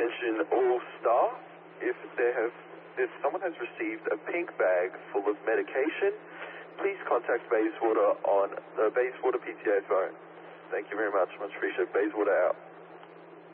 attention all staff, if someone has received a pink bag full of medication, please contact Bayswater on the Bayswater PTA phone. Thank you very much. Much appreciated. Bayswater out.